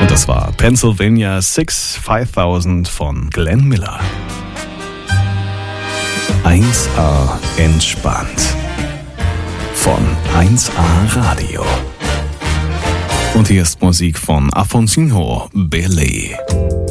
Und das war Pennsylvania 5000 von Glenn Miller. 1A entspannt. Von 1A Radio. Und hier ist Musik von Afonso Belé.